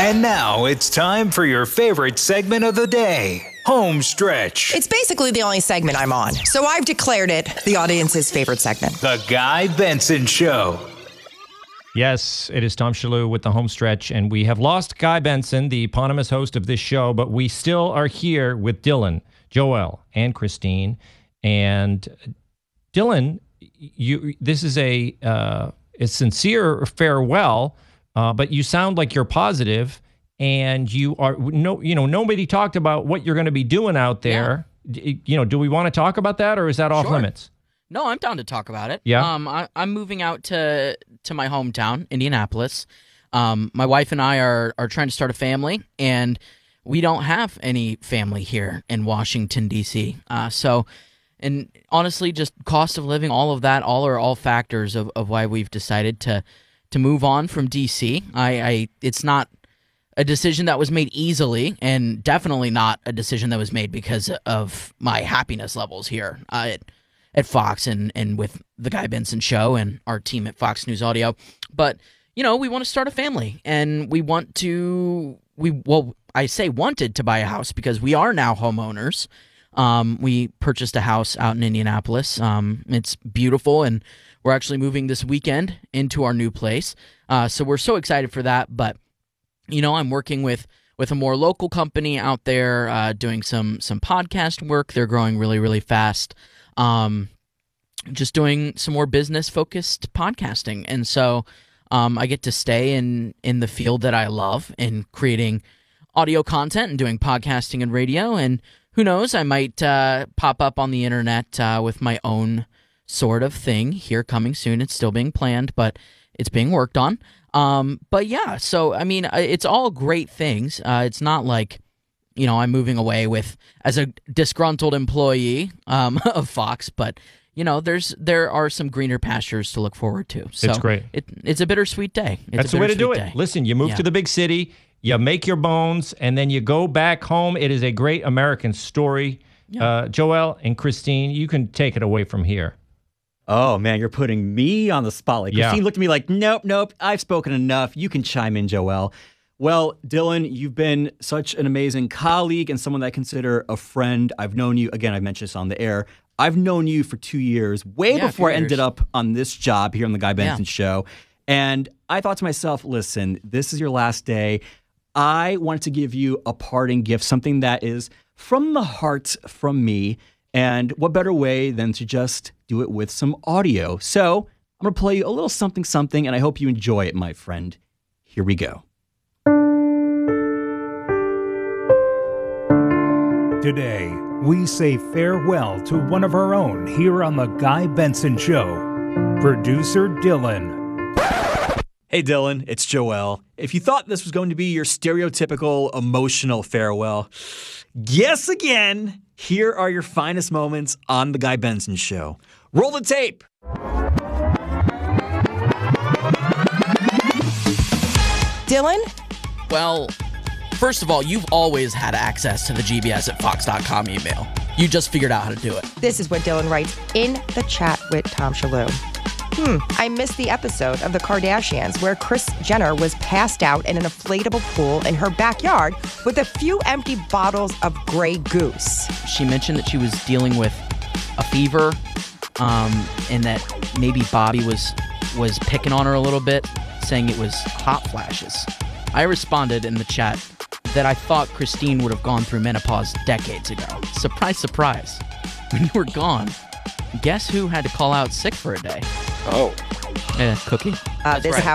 And now it's time for your favorite segment of the day, Home Stretch. It's basically the only segment I'm on, so I've declared it the audience's favorite segment. The Guy Benson Show. Yes, it is Tom Shalhoub with the Home Stretch, and we have lost Guy Benson, the eponymous host of this show, but we still are here with Dylan, Joel, and Christine. And Dylan, this is a sincere farewell, but you sound like you're positive, and you are nobody talked about what you're going to be doing out there. Yeah. Do we want to talk about that, or is that off limits? No, I'm down to talk about it. Yeah. I'm moving out to my hometown, Indianapolis. My wife and I are trying to start a family, and we don't have any family here in Washington, D.C. And honestly, just cost of living, all of that, all factors of why we've decided to move on from D.C. It's not a decision that was made easily, and definitely not a decision that was made because of my happiness levels here at Fox and with the Guy Benson Show and our team at Fox News Audio. But, we want to start a family, and I say wanted to buy a house because we are now homeowners. We purchased a house out in Indianapolis. It's beautiful, and we're actually moving this weekend into our new place. So we're so excited for that. But, I'm working with a more local company out there doing some podcast work. They're growing really, really fast. Just doing some more business-focused podcasting. And so I get to stay in the field that I love in creating audio content and doing podcasting and radio. And who knows, I might pop up on the internet with my own sort of thing here coming soon. It's still being planned, but it's being worked on. But yeah, so, it's all great things. It's not like, I'm moving away as a disgruntled employee of Fox, but there are some greener pastures to look forward to. So it's great. It's a bittersweet day. That's the way to do it. Listen, you move to the big city, you make your bones, and then you go back home. It is a great American story. Yeah. Joel and Christine, you can take it away from here. Oh, man, you're putting me on the spotlight. Christine looked at me like, nope, I've spoken enough. You can chime in, Joel. Well, Dylan, you've been such an amazing colleague and someone that I consider a friend. I've known you, again, I've mentioned this on the air. I've known you for 2 years, way before I ended up on this job here on the Guy Benson Show. And I thought to myself, listen, this is your last day. I wanted to give you a parting gift, something that is from the heart from me. And what better way than to just do it with some audio? So I'm going to play you a little something, and I hope you enjoy it, my friend. Here we go. Today, we say farewell to one of our own here on the Guy Benson Show, producer Dylan. Hey Dylan, it's Joel. If you thought this was going to be your stereotypical emotional farewell, guess again. Here are your finest moments on the Guy Benson Show. Roll the tape. Dylan? Well, first of all, you've always had access to the GBS at Fox.com email. You just figured out how to do it. This is what Dylan writes in the chat with Tom Shalhoub. I missed the episode of The Kardashians where Kris Jenner was passed out in an inflatable pool in her backyard with a few empty bottles of Grey Goose. She mentioned that she was dealing with a fever, and that maybe Bobby was picking on her a little bit, saying it was hot flashes. I responded in the chat that I thought Christine would have gone through menopause decades ago. Surprise, surprise. When you were gone, guess who had to call out sick for a day? Oh. Cookie. This